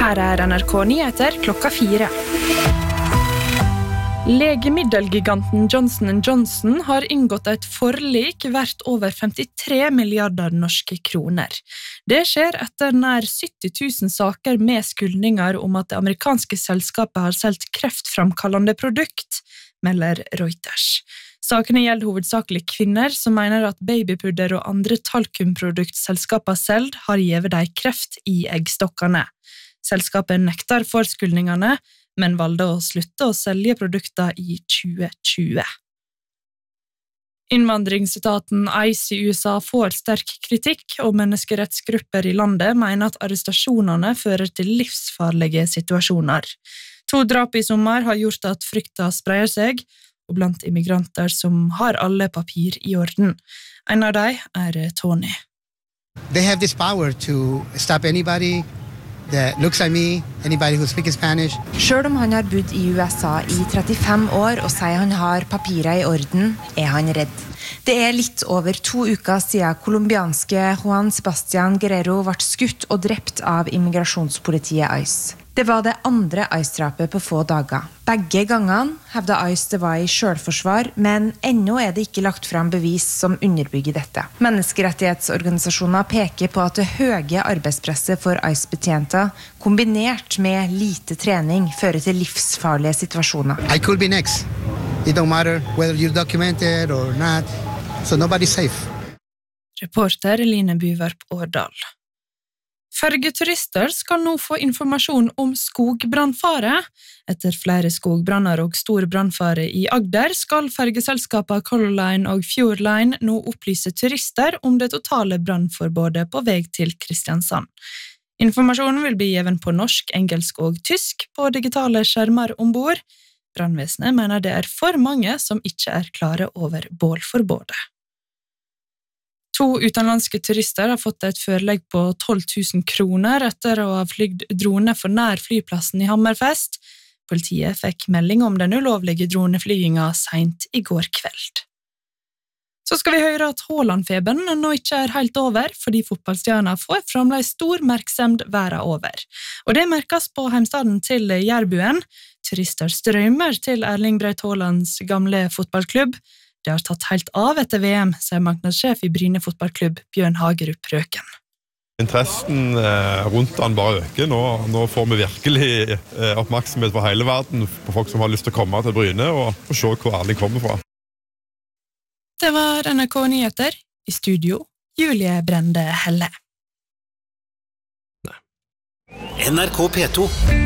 Her NRK Nyheter klokka 4. Legemiddelgiganten Johnson & Johnson har inngått et forlik verdt over 53 milliarder norske kroner. Det skjer etter nær 70 000 saker med skyldninger om at det amerikanske selskapet har solgt kreftframkallende produkt, melder Reuters. Sakene gjelder hovedsakelig kvinner som mener at babypudder og andre talkumproduktselskaper selv har givet dem kreft i eggstokkene. Selskapet nekter for skyldningene, men valgte å slutte å selge produkter i 2020. Innvandringsetaten ICE i USA får sterk kritikk, og menneskerettsgrupper i landet mener at arrestasjonene fører til livsfarlige situasjoner. 2 drap i sommer har gjort at frykta spreier seg, og blant immigranter som har alle papir i orden. En av dem Tony. They have this power to stop anybody that looks like me, anybody who speaks Spanish. Selv om han har bodd i USA i 35 år og sier han har papirer i orden, han redd. Det litt over 2 uker siden kolumbianske Juan Sebastián Guerrero ble skutt og drept av immigrasjonspolitiet ICE. Det var det andre ICE-drapet på få dager. Begge gangene hevdet ICE det var i selvforsvar, men ennå det ikke lagt fram bevis som underbygger dette. Menneskerettighetsorganisasjoner peker på at det høye arbeidspresset for ICE-betjenter, kombinert med lite trening, fører til livsfarlige situasjoner. I could be next. It don't matter whether you're documented or not, so nobody's safe. Reporter Line Byverp Årdal. Fergeturister skal nå få informasjon om skogbrannfare. Etter flere skogbranner og stor brannfare i Agder skal fergeselskapene Color Line og Fjord Line nå opplyse turister om det totale brannforbudet på vei til Kristiansand. Informasjonen vil bli given på norsk, engelsk og tysk på digitale skjermer ombord. Brannvesenet mener det for mange som ikke klare over bålforbudet. 2 utenlandske turister har fått et forelegg på 12 000 kroner etter å ha flygt drone for nær flyplassen i Hammerfest. Politiet fikk melding om den ulovlige droneflygingen sent i går kveld. Så skal vi høre at Haaland-feberen nå ikke helt over, fordi fotballstjerner får fremdeles stor merksemd verden over. Og det merkes på heimstaden til Jærbuen. Turister strømmer til Erling Braut Haalands gamle fotballklubb. Det har tatt helt av etter VM, sier marknadssjef i Bryne fotballklubb, Bjørn Hagerup Røken. Interessen rundt den bare øker. Nå får vi virkelig oppmerksomhet fra hele verden, på folk som har lyst til å komme til Bryne og se hvor Erling kommer fra. Det var NRK Nyheter. I studio, Julie Brende Helle. NRK P2.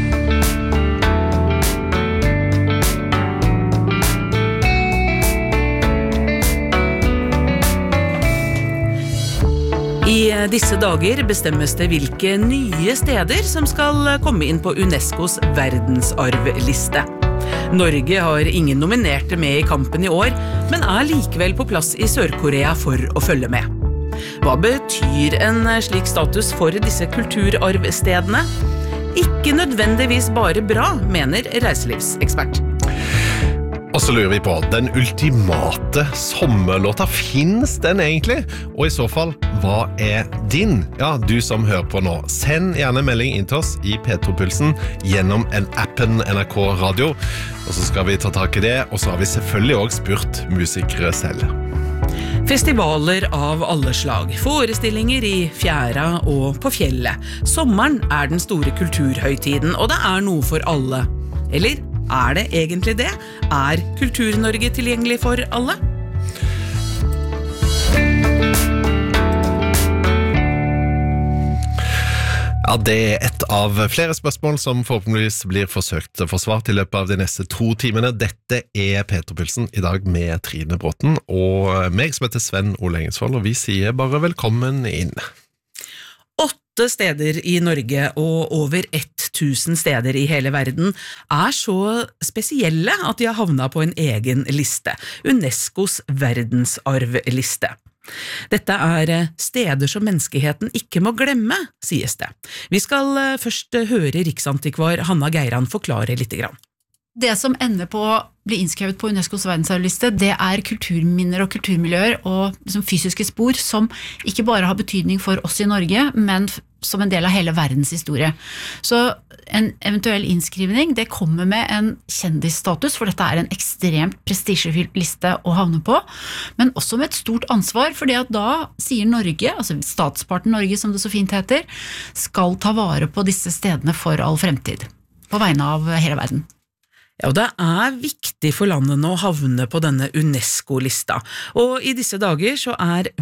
I disse dager bestemmes det hvilke nye steder som skal komme inn på UNESCOs verdensarvliste. Norge har ingen nominerte med i kampen i år, men likevel på plass i Sør-Korea for å følge med. Hva betyr en slik status for disse kulturarvstedene? Ikke nødvendigvis bare bra, mener reiselivsekspert. Og så lurer vi på, den ultimate sommerlåta, finnes den egentlig? Og i så fall, hva din? Ja, du som hører på nå, send gjerne melding inn til oss i P2-pulsen gjennom appen NRK Radio. Og så skal vi ta tak i det, og så har vi selvfølgelig også spurt musikere selv. Festivaler av alle slag, forestillinger i fjæra og på fjellet. Sommeren den store kulturhøytiden, og det noe for alle. Eller det egentlig det? Kultur-Norge tilgjengelig for alle? Ja, det et av flere spørsmål som forhåpentligvis blir forsøkt forsvart i løpet av de neste 2 timene. Dette P2-pulsen i dag med Trine Bråten og meg som heter Sven Ole Engelsvold, og vi sier bare velkommen inn. 8 steder i Norge og over 1000 steder i hele verden så spesielle at de har havnet på en egen liste, UNESCOs verdensarvliste. Dette steder som menneskeheten ikke må glemme, sies det. Vi skal først høre Riksantikvar Hanna Geiran forklare litt grann. Det som ender på å bli innskrevet på UNESCOs verdensarvliste, det kulturminner og kulturmiljøer og liksom fysiske spor som ikke bare har betydning for oss i Norge, men som en del av hele verdens historie. Så en eventuell innskrivning, det kommer med en kjendisstatus, for dette en ekstremt prestisjefylt liste å havne på, men også med et stort ansvar, fordi at da sier Norge, altså statsparten Norge som det så fint heter, skal ta vare på disse stedene for all fremtid, på vegne av hele verden. Ja, og det viktig for landene å havne på denne UNESCO-lista, og i disse dager så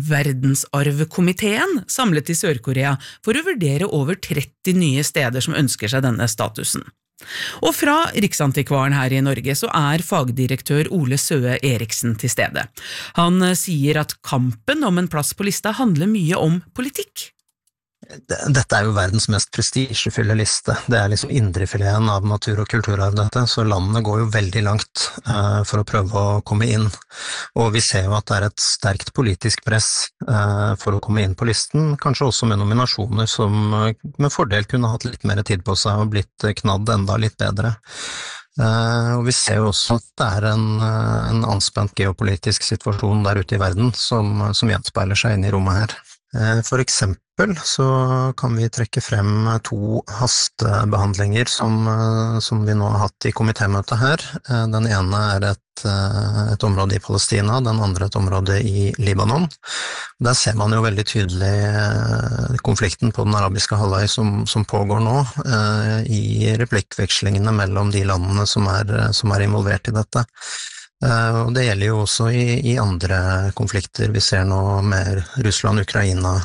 verdensarvkomiteen samlet i Sør-Korea for å vurdere over 30 nye steder som ønsker seg denne statusen. Og fra Riksantikvaren her i Norge så fagdirektør Ole Søe Eriksen til stede. Han sier at kampen om en plass på lista handler mye om politikk. Dette jo verdens mest prestisjefulle liste. Det liksom indrefileten av natur- og kulturarv dette, så landene går jo veldig langt for å prøve å komme inn. Og vi ser jo at det et sterkt politisk press for å komme inn på listen, kanskje også med nominasjoner som med fordel kunne hatt litt mer tid på seg og blitt knadd enda litt bedre. Og vi ser jo også at det en anspent geopolitisk situasjon der ute i verden som gjenspeiler seg inn i rommet her. For eksempel så kan vi trekke frem 2 hastebehandlinger som vi nå har hatt i komitémøtet her. Den ene et område i Palestina, den andre et område i Libanon. Der ser man jo veldig tydelig konflikten på den arabiske halvøy som pågår nå, i replikkvekslingene mellom de landene som involvert i dette. Og det gjelder jo også i andre konflikter vi ser nå med Russland, Ukraina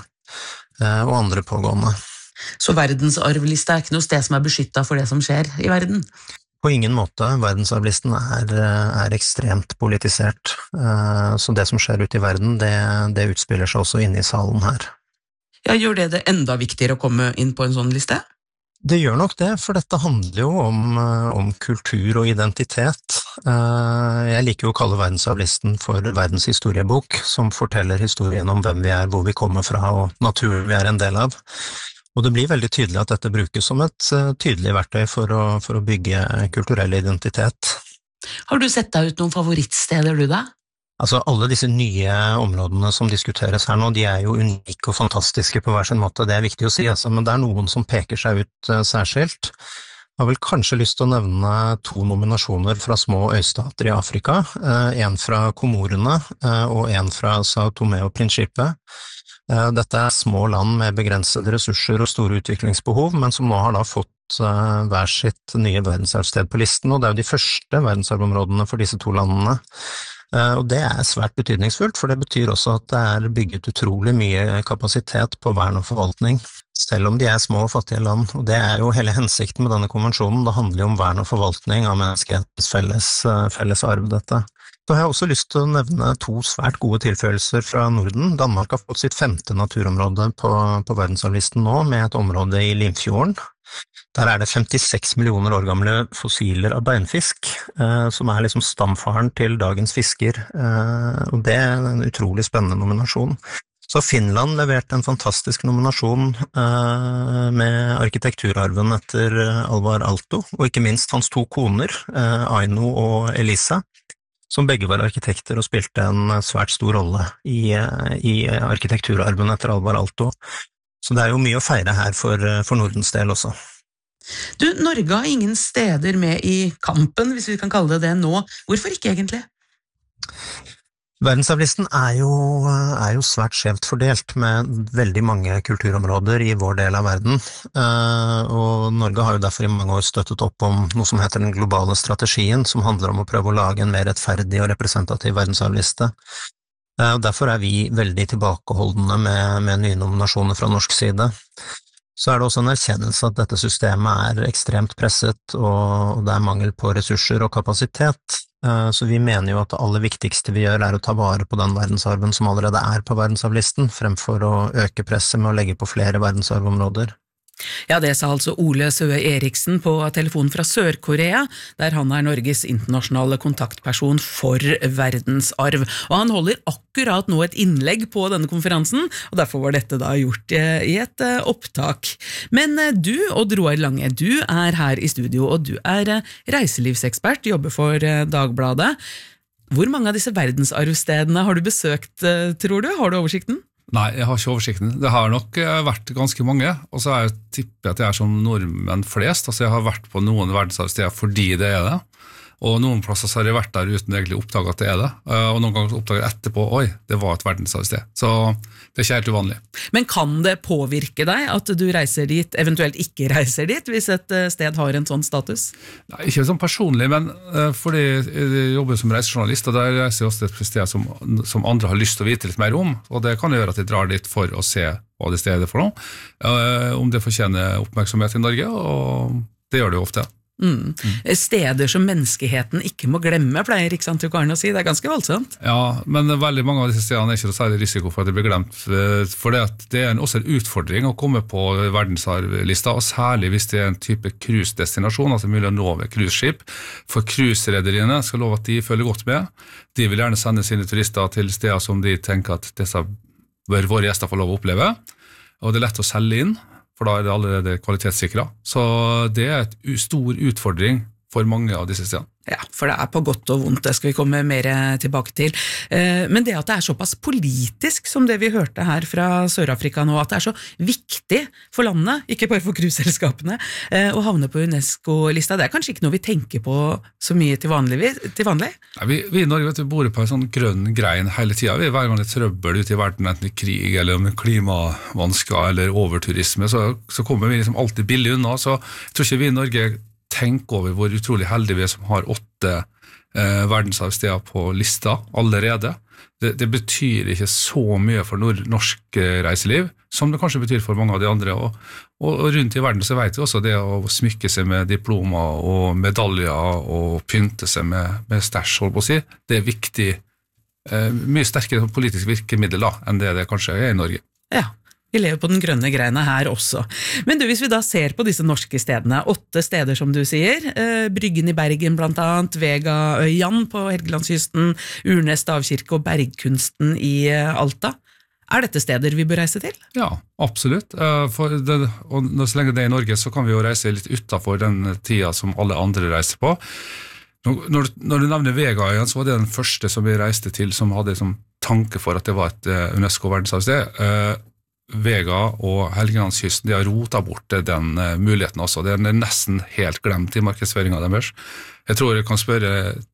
og andre pågående. Så verdensarvlista ikke noe sted som beskyttet for det som skjer i verden? På ingen måte. Verdensarvlisten ekstremt politisert. Så det som skjer ute i verden, det utspiller seg også inne i salen her. Ja, gjør det enda viktigere å komme inn på en sånn liste? Det gjør nok det, for dette handler jo om kultur og identitet. Jeg liker jo å kalle verdensarvlisten for verdens historiebok, som forteller historien om hvem vi hvor vi kommer fra og naturen vi en del av. Og det blir veldig tydelig at dette brukes som et tydelig verktøy for å bygge kulturell identitet. Har du sett deg ut noen favorittsteder du da? Altså alle disse nye områdene som diskuteres her nå, de jo unike og fantastiske på hver sin måte, det viktig å si, men det noen som peker seg ut særskilt. Jeg har vel kanskje lyst til å nevne 2 nominasjoner fra små øystater i Afrika, en fra Komorene og en fra Sao Tomé og Principe. Dette små land med begrensede ressurser og store utviklingsbehov, men som nå har da fått hver sitt nye verdensarvsted på listen, og det jo de første verdensarvområdene for disse 2 landene. Og det svært betydningsfullt, for det betyr også at det bygget utrolig mye kapasitet på vern og forvaltning, selv om de små og fattige land. Og det jo hele hensikten med denne konvensjonen, det handler jo om vern og forvaltning av menneskehetens felles arv, dette. Så har jeg også lyst til å nevne 2 svært gode tilføyelser fra Norden. Danmark har fått sitt 5. naturområde på verdensarvlisten nå, med et område i Limfjorden. Der det 56 millioner år gamle fossiler av beinfisk, som liksom stamfaren til dagens fisker, og det en utrolig spennende nominasjon. Så Finland leverte en fantastisk nominasjon med arkitekturarven etter Alvar Aalto, og ikke minst hans 2 koner, Aino og Elisa, som begge var arkitekter og spilte en svært stor rolle i arkitekturarven etter Alvar Aalto. Så det jo mye å feire her for Nordens del også. Du, Norge har ingen steder med i kampen, hvis vi kan kalle det nå. Hvorfor ikke egentlig? Verdensarvlisten jo svært skjevt fordelt med veldig mange kulturområder i vår del av verden, og Norge har jo derfor i mange år støttet opp om noe som heter den globale strategien, som handler om å prøve å lage en mer rettferdig og representativ verdensarvliste. Og derfor vi veldig tilbakeholdende med nye nominasjoner fra norsk side. Så det også en erkjennelse at dette systemet ekstremt presset, og det mangel på ressurser og kapasitet. Så vi mener jo at det aller viktigste vi gjør å ta vare på den verdensarven som allerede på verdensarvlisten, fremfor å øke presset med å legge på flere verdensarvområder. Ja, det sa altså Ole Søe Eriksen på telefon fra Sør-Korea, der han Norges internasjonale kontaktperson for verdensarv. Og han holder akkurat nå et innlegg på denne konferansen, og derfor var dette da gjort i et opptak. Men du, Odd Roar Lange, du her i studio, og du reiselivsekspert, jobber for Dagbladet. Hvor mange av disse verdensarvstedene har du besøkt, tror du? Har du oversikten? Nei, jeg har ikke oversikten. Det har nok vært ganske mange, og så tipper jeg at jeg som nordmenn flest, altså jeg har vært på noen verdensarvsteder fordi det det. Og noen plasser så har jeg vært der uten egentlig å oppdage at det det, og noen ganger oppdager jeg etterpå, oi, det var et verdensarvsted. Så det ikke helt uvanlig. Men kan det påvirke deg at du reiser dit, eventuelt ikke reiser dit, hvis et sted har en sånn status? Nei, ikke sånn personlig, men fordi jeg jobber som reisejournalist, og der reiser jeg også et sted som andre har lyst til å vite litt mer om, og det kan gjøre at jeg drar dit for å se hva det stedet for noe, om det fortjener oppmerksomhet i Norge, og det gjør det jo ofte. Steder som menneskeheten ikke må glemme, pleier Riksantikvaren å si. Det ganske voldsomt. Ja, men veldig mange av disse stedene ikke så særlig risiko for at det blir glemt, for det også en utfordring å komme på verdensarvlista, og særlig hvis det en type cruisedestinasjon, altså mulig å nå ved cruiseskip. For cruiserederiene skal love at de følger godt med. De vil gjerne sende sine turister til steder som de tenker at disse bør våre gjester få lov å oppleve, og det lett å selge inn, for da det allerede kvalitetssikret. Så det et stor utfordring for mange av disse stedene. Ja, for det på godt og vondt, det skal vi komme mer tilbake til. Men det at det såpass politisk som det vi hørte her fra Sør-Afrika nå, at det så viktig for landet, ikke bare for cruiseselskapene, å havne på UNESCO-lista, det kanskje ikke noe vi tenker på så mye til vanlig? Nei, vi i Norge vi bor på en sånn grønn grein hele tiden. Vi hver gang det trøbbel ute i verden, enten i krig eller om klimavansker eller overturisme, så kommer vi liksom alltid billig unna. Så jeg tror ikke vi i Norge tenk over hvor utrolig heldige vi som har 8 verdensarvsteder på lista allerede. Det betyr ikke så mye for norsk reiseliv, som det kanskje betyr for mange av de andre. Og rundt i verden så vet vi også det å smykke seg med diplomer og medaljer og pynte seg med stæsj, holdt på å si. Det viktig, mye sterkere politisk virkemiddel enn det kanskje i Norge. Ja. Vi lever på den grønne greina her også. Men du, hvis vi da ser på disse norske stedene, 8 steder som du sier, Bryggen i Bergen blant annet, Vegaøyan på Helgelandskysten, Urnes stavkirke og Bergkunsten i Alta. Dette steder vi bør reise til? Ja, absolutt. Og så lenge det i Norge, så kan vi jo reise litt utenfor den tida som alle andre reiser på. Når du nevner Vegaøyan, så var det den første som vi reiste til, som hadde som tanke for at det var et UNESCO-verdensarvsted. Vega og Helgelandskysten, de har rotet bort den muligheten også. Den nesten helt glemt i markedsføringen deres. Jeg tror jeg kan spørre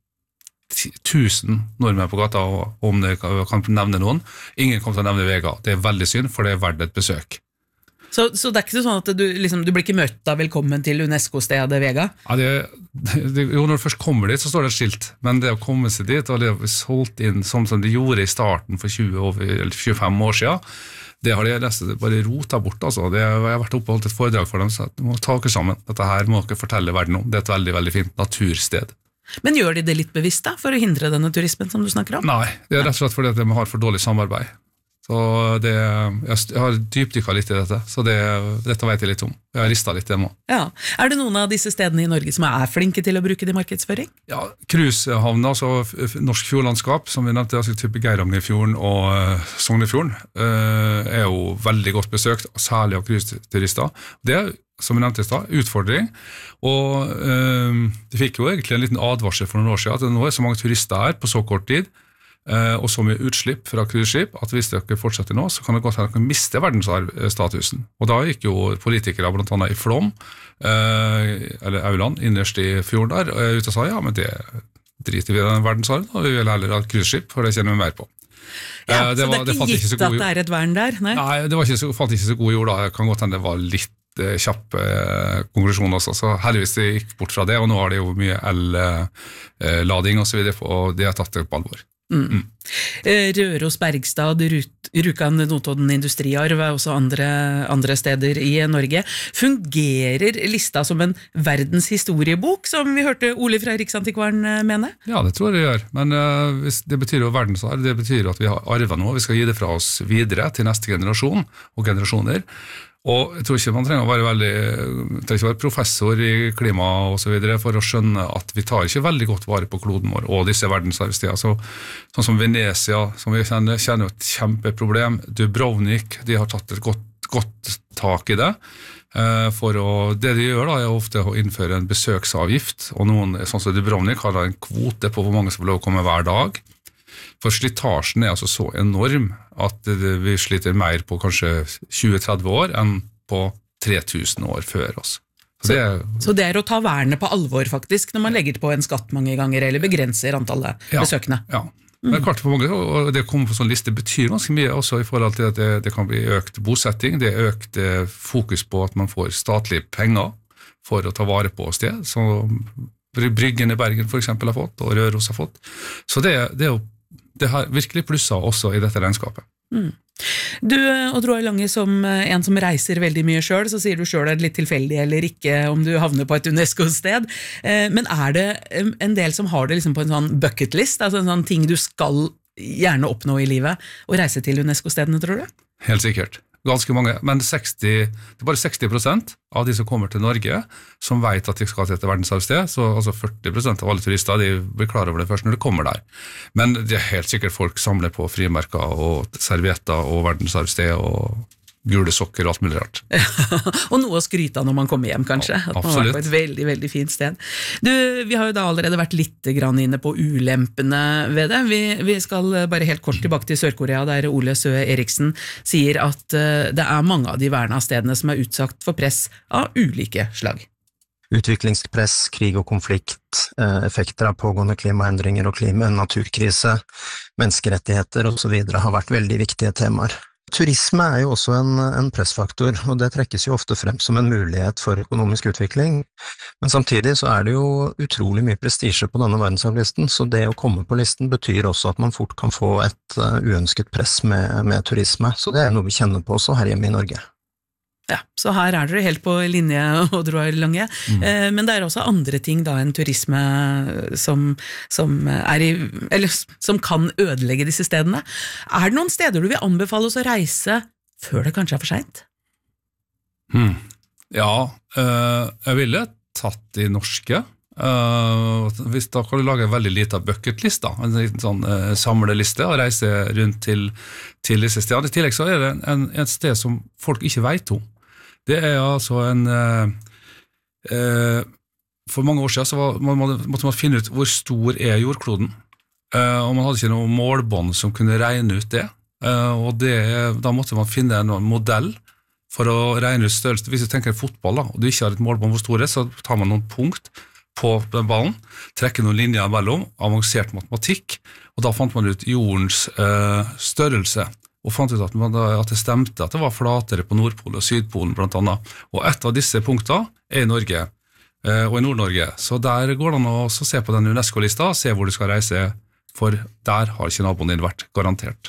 1000 nordmenn på gata om jeg kan nevne noen. Ingen kommer til å nevne Vega. Det veldig synd, for det verdt et besøk. Så det ikke sånn at du blir ikke møtt da velkommen til UNESCO-stedet Vega? Ja, jo, når du først kommer dit, så står det et skilt. Men det å komme seg dit, og det å bli solgt inn sånn som de gjorde i starten for 25 år siden, det har de nesten bare rotet bort. Altså. Jeg har vært oppe og holdt et foredrag for dem, så de må ta dere sammen. Dette her må dere fortelle verden om. Det et veldig, veldig fint natursted. Men gjør de det litt bevisst da, for å hindre denne turismen som du snakker om? Nei, det rett og slett fordi de har for dårlig samarbeid. Så jeg har dypdykket litt i dette, så dette vet jeg litt om. Jeg har ristet litt hjemme. Ja. Det noen av disse stedene i Norge som flinke til å bruke det i markedsføring? Ja, cruisehavna, altså norsk fjordlandskap, som vi nevnte, altså type Geirangerfjorden og Sognefjorden, jo veldig godt besøkt, særlig av cruiseturister. Det som vi nevnte i stad, utfordring. Og det fikk jo egentlig en liten advarsel for noen år siden, at nå så mange turister her på så kort tid, og så mye utslipp fra cruiseskip, at hvis dere fortsetter nå, så kan det godt hende at dere mister verdensarvstatusen. Og da gikk jo politikere blant annet i Flåm, eller Auland, innerst i fjorden der, og ute og sa, ja, men det driter vi i den verdensarven, og vi vil heller ha cruiseskip, for det kjenner vi mer på. Ja, så det ikke gitt at det et vern der? Nei, det falt ikke så god jord da. Det kan godt hende det var litt kjapp konklusjon også, så heldigvis det gikk bort fra det, og nå har det jo mye el-lading og så videre, og det har tatt det på alvor. Røros, Bergstad, Rjukan, Notodden industriarv også andre steder i Norge. Fungerer lista som en verdenshistoriebok, som vi hørte Ole fra Riksantikvaren mene? Ja, det tror jeg det gjør, men det betyr jo verdensarv, det betyr at vi har arvet noe, vi skal gi det fra oss videre til neste generasjon og generasjoner. Og jeg tror ikke man trenger å være professor i klima og så videre for å skjønne at vi tar ikke veldig godt vare på kloden vår og disse verdensarvsteder. Sånn som Venezia, som vi kjenner et kjempeproblem. Dubrovnik, de har tatt et godt tak i det. Det de gjør da, ofte å innføre en besøksavgift, og noen, sånn som Dubrovnik, har da en kvote på hvor mange som får lov å komme hver dag. For slitasjen altså så enorm at vi sliter mer på kanskje 20-30 år enn på 3000 år før oss. Så det å ta vernet på alvor faktisk, når man legger på en skatt mange ganger, eller begrenser antallet besøkende. Ja. Men klart for mange, og det å komme på sånn liste betyr ganske mye også i forhold til at det kan bli økt bosetting, det økt fokus på at man får statlige penger for å ta vare på sted, som Bryggen i Bergen for eksempel har fått, og Røros har fått. Så det har virkelig plusset også i dette regnskapet. Du, Odd Roar Lange, som en som reiser veldig mye selv, så sier du selv det litt tilfeldig eller ikke om du havner på et UNESCO-sted, men det en del som har det liksom på en sånn bucket list, altså en sånn ting du skal gjerne oppnå i livet, å reise til UNESCO-stedene, tror du? Helt sikkert. Ganske mange, men det er bare 60% av de som kommer til Norge som vet at de skal til et verdensarvsted, så altså 40% av alle turister de blir klar over det først når de kommer der. Men det er helt sikkert folk samler på frimerker og servietter og verdensarvsted og gule sokker og alt mulig rart. Og noe å skryte av når man kommer hjem, kanskje. At man har vært på et veldig, veldig fint sted. Du, vi har jo da allerede vært litt grann inne på ulempene ved det. Vi skal bare helt kort tilbake til Sør-Korea, der Ole Søe Eriksen sier at det er mange av de verna stedene som er utsatt for press av ulike slag. Utviklingspress, krig og konflikt, effekter av pågående klimaendringer og naturkrise, menneskerettigheter og så videre har vært veldig viktige temaer. Turisme er jo også en pressfaktor, og det trekkes jo ofte frem som en mulighet for økonomisk utvikling. Men samtidig så er det jo utrolig mye prestisje på denne verdensarvlisten, så det å komme på listen betyr også at man fort kan få et uønsket press med turisme. Så det er noe vi kjenner på også her hjemme i Norge. Ja, så her er dere helt på linje, Odd Roar Lange. Men det er også andre ting da enn turisme som kan ødelegge disse stedene. Er det noen steder du vil anbefale oss å reise før det kanskje er for sent? Ja, jeg ville tatt de norske. Hvis da kan du lage en veldig liten bucketlist, en liten sånn samleliste og reise rundt til disse stedene. I tillegg så er det et sted som folk ikke vet om. Det er altså for mange år siden så måtte man finne ut hvor stor er jordkloden, og man hadde ikke noe målbånd som kunne regne ut det, og da måtte man finne en modell for å regne ut størrelse. Hvis du tenker fotball og du ikke har et målbånd hvor stor så tar man noen punkt på den ballen, trekker noen linjer mellom, avansert matematikk, og da fant man ut jordens størrelse, og fant ut at det stemte at det var flatere på Nordpolen og Sydpolen blant annet. Og et av disse punktene er i Norge, og i Nord-Norge. Så der går det an å se på den UNESCO-lista, se hvor du skal reise, for der har ikke naboen din vært garantert.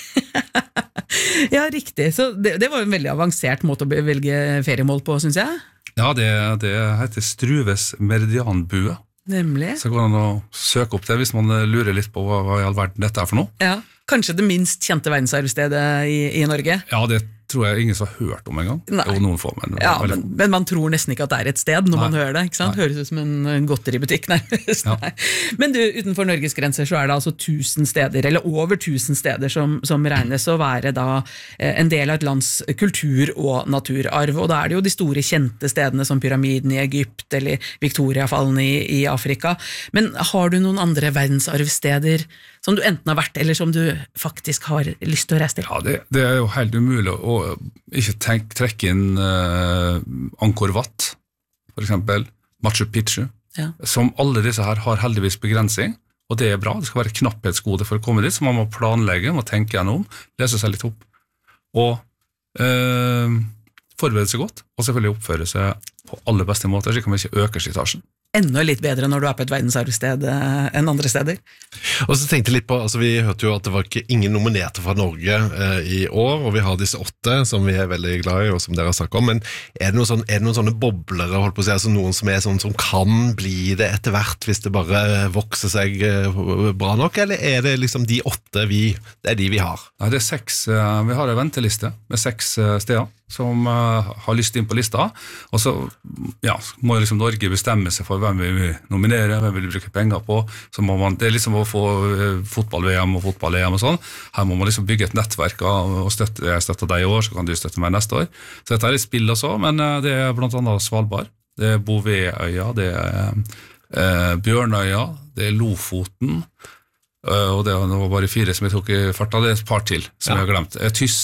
Ja, riktig. Så det var en veldig avansert måte å velge feriemål på, synes jeg. Ja, det heter Struves meridianbue. Nemlig. Så går det an å søke opp det hvis man lurer litt på hva i all verden dette er for noe. Ja. Kanskje det minst kjente verdensarvstedet i Norge? Ja, det tror jeg ingen som har hørt om en gang. Jo, noen få, men man tror nesten ikke at det er et sted når man hører det, ikke sant? Høres ut som en godteributikk nærmest. Ja. Men du, utenfor Norges grenser så er det altså 1000 steder, eller over 1000 steder som regnes å være da en del av et lands kultur- og naturarv, og da er det jo de store kjente stedene som pyramiden i Egypt, eller Victoriafallen i Afrika. Men har du noen andre verdensarvsteder som du enten har vært, eller som du faktisk har lyst til å reise til? Ja, det er jo helt umulig å ikke trekke inn Angkor Wat, for eksempel, Machu Picchu, som alle disse her har heldigvis begrensning, og det er bra, det skal være knapphetsgode for å komme dit, så man må planlegge, må tenke gjennom, lese seg litt opp, og forberede seg godt, og selvfølgelig oppføre seg på aller beste måter, så kan man ikke øke slitasjen. Enda litt bedre når du er på et verdensarvsted enn andre steder. Og så tenkte jeg litt på, vi hørte jo at det var ingen nominerte fra Norge i år, og vi har disse 8 som vi er veldig glad i, og som dere har snakket om, men er det noen sånne boblere, holdt på å si, altså noen som er sånn som kan bli det etter hvert, hvis det bare vokser seg bra nok, eller er det liksom de 8 det er de vi har? Nei, det er 6, vi har en venteliste med 6 steder, som har lyst inn på lista, og så må liksom Norge bestemme seg for hvem vi vil nominere, hvem vi vil bruke penger på, så må man, det er liksom å få fotball-VM og fotball-EM og sånn, her må man liksom bygge et nettverk og jeg støtter deg i år, så kan du støtte meg neste år. Så dette er et spill også, men det er blant annet Svalbard, det er Bouvetøya, det er Bjørnøya, det er Lofoten, Og det var bare 4 som jeg tok i farta, det et par til som jeg har glemt.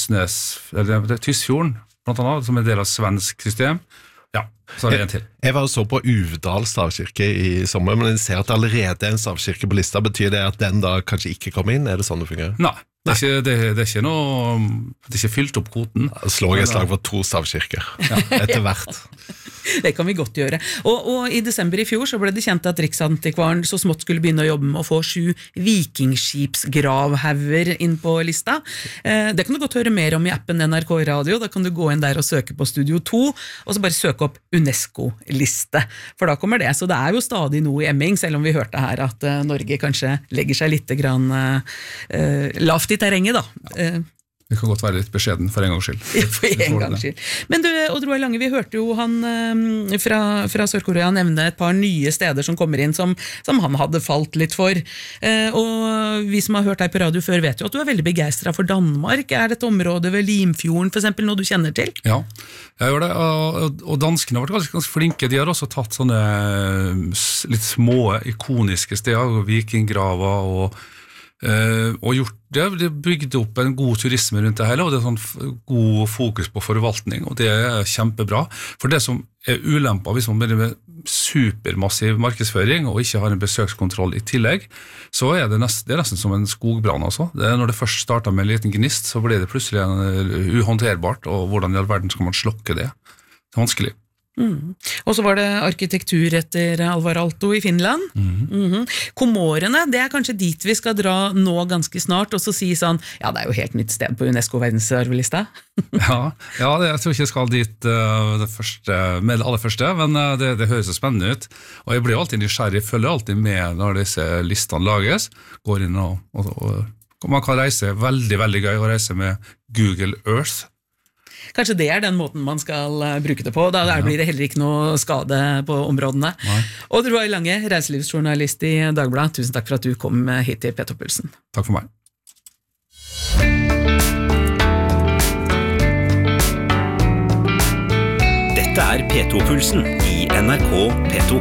Tysfjorden, blant annet, som en del av svensk system. Ja, så det en til. Jeg var og så på Uvdal stavkirke i sommer, men jeg ser at det allerede en stavkirke på lista. Betyr det at den da kanskje ikke kommer inn? Er det sånn det fungerer? Nei. Det er ikke noe. Det er ikke fylt opp kvoten. Slår jeg et slag for 2 stavkirker etter hvert. Det kan vi godt gjøre. Og i desember i fjor så ble det kjent at Riksantikvaren så smått skulle begynne å jobbe med å få 7 vikingskipsgravhauger inn på lista. Det kan du godt høre mer om i appen NRK Radio. Da kan du gå inn der og søke på Studio 2, og så bare søke opp UNESCO-liste. For da kommer det. Så det er jo stadig noe i emming, selv om vi hørte her at Norge kanskje legger seg litt grann lavt i terrenget da. Vi kan godt være litt beskjeden for en gangs skyld. For en gangs skyld. Men du, Odd Roar Lange, vi hørte jo han fra Sør-Korea nevne et par nye steder som kommer inn som han hadde falt litt for. Og vi som har hørt deg på radio før vet jo at du er veldig begeistret for Danmark. Er det et område ved Limfjorden for eksempel noe du kjenner til? Ja, jeg gjør det. Og danskene har vært ganske flinke. De har også tatt sånne litt små, ikoniske steder, vikinggraver og gjort det bygde opp en god turisme rundt det hele, og det er sånn god fokus på forvaltning, og det er kjempebra. For det som er ulemper hvis man begynner med supermassiv markedsføring og ikke har en besøkskontroll i tillegg, så er det nesten som en skogbrann altså. Når det først startet med en liten gnist, så blir det plutselig uhåndterbart, og hvordan i all verden skal man slokke det? Det er vanskelig. Og så var det arkitektur etter Alvar Aalto i Finland. Komorene, det er kanskje dit vi skal dra nå ganske snart, og så si sånn, ja, det er jo helt nytt sted på UNESCO verdensarvelista. Ja, jeg tror ikke jeg skal dit med det aller første, men det høres så spennende ut. Og jeg blir alltid nysgjerrig, følger alltid med når disse listene lages, går inn og man kan reise, veldig, veldig gøy å reise med Google Earth. Kanskje det er den måten man skal bruke det på. Der blir det heller ikke noe skade på områdene. Odd Roar Lange, reiselivsjournalist i Dagbladet, tusen takk for at du kom hit til P2-pulsen. Takk for meg. Dette er P2-pulsen i NRK P2.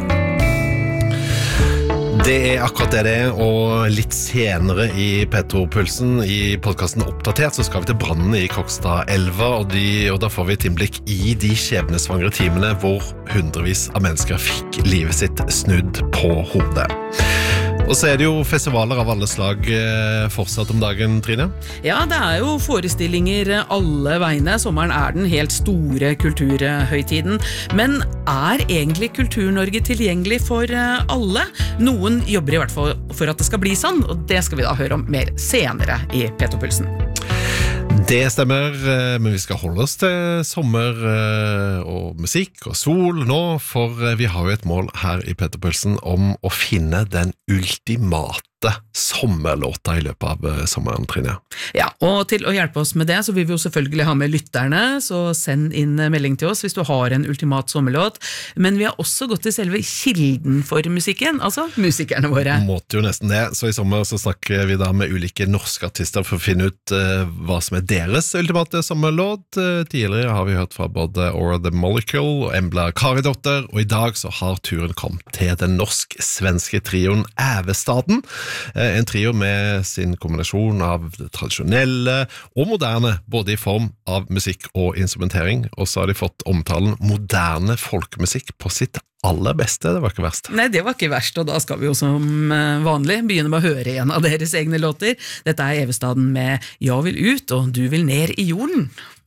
Det er akkurat det, og litt senere i P2-pulsen i podcasten Oppdatert så skal vi til brannen i Krokstadelva, og da får vi et innblikk i de skjebnesvangre timene hvor hundrevis av mennesker fikk livet sitt snudd på hodet. Og så er det jo festivaler av alle slag fortsatt om dagen, Trine? Ja, det er jo forestillinger alle vegne. Sommeren er den helt store kulturhøytiden. Men er egentlig Kultur-Norge tilgjengelig for alle? Noen jobber i hvert fall for at det skal bli sånn, og det skal vi da høre om mer senere i P2-pulsen. Det stemmer, men vi skal holde oss til sommer og musikk og sol nå, for vi har jo et mål her i P2-pulsen om å finne den ultimate sommerlåta i løpet av sommeren, Trine. Ja, og til å hjelpe oss med det, så vil vi jo selvfølgelig ha med lytterne, så send inn melding til oss hvis du har en ultimat sommerlåt, men vi har også gått til selve kilden for musikken, altså musikerne våre. Måtte jo nesten det, så i sommer så snakker vi da med ulike norske artister for å finne ut hva som er deres ultimate sommerlåt. Tidligere har vi hørt fra både Aura the Molecule og Embla Karidotter, og i dag så har turen kommet til den norsk-svenske trioen Ävestaden, en trio med sin kombinasjon av det tradisjonelle og moderne, både i form av musikk og instrumentering, og så har de fått omtalen moderne folkemusikk på sitt aller beste. Det var ikke verst. Nei, det var ikke verst, og da skal vi jo som vanlig begynne med å høre en av deres egne låter. Dette er Ävestaden med «Jeg vil ut, og du vil ned i jorden».